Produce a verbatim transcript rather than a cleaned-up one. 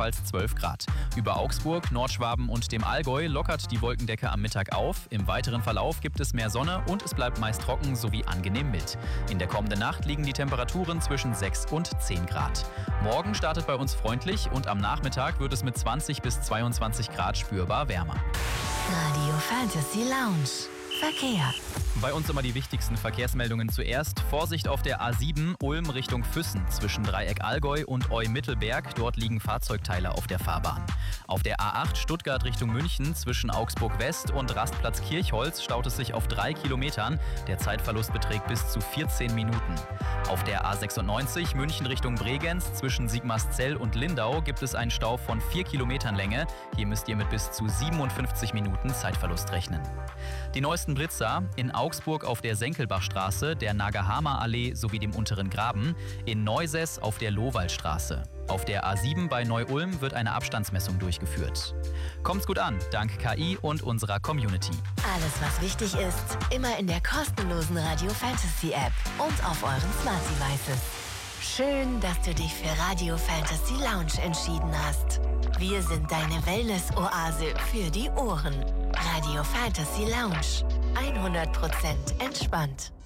ebenfalls zwölf Grad. Über Augsburg, Nordschwaben und dem Allgäu lockert die Wolkendecke am Mittag auf. Im weiteren Verlauf gibt es mehr Sonne und es bleibt meist trocken sowie angenehm mild. In der kommenden Nacht liegen die Temperaturen zwischen sechs und zehn Grad. Morgen startet bei uns freundlich und am Nachmittag wird es mit zwanzig bis zweiundzwanzig Grad spürbar wärmer. Radio Fantasy Lounge. Verkehr. Bei uns immer die wichtigsten Verkehrsmeldungen zuerst. Vorsicht auf der A sieben Ulm Richtung Füssen zwischen Dreieck Allgäu und Eu-Mittelberg. Dort liegen Fahrzeugteile auf der Fahrbahn. Auf der A acht Stuttgart Richtung München zwischen Augsburg West und Rastplatz Kirchholz staut es sich auf drei Kilometern. Der Zeitverlust beträgt bis zu vierzehn Minuten. Auf der A sechsundneunzig München Richtung Bregenz zwischen Sigmarszell und Lindau gibt es einen Stau von vier Kilometern Länge. Hier müsst ihr mit bis zu siebenundfünfzig Minuten Zeitverlust rechnen. Die neuesten Blitzer in Augsburg auf der Senkelbachstraße, der Nagahama-Allee sowie dem Unteren Graben, in Neusäß auf der Lohwaldstraße. Auf der A sieben bei Neu-Ulm wird eine Abstandsmessung durchgeführt. Kommt's gut an, dank K I und unserer Community. Alles, was wichtig ist, immer in der kostenlosen Radio Fantasy App und auf euren Smart Devices. Schön, dass du dich für Radio Fantasy Lounge entschieden hast. Wir sind deine Wellness-Oase für die Ohren. Radio Fantasy Lounge. hundert Prozent entspannt.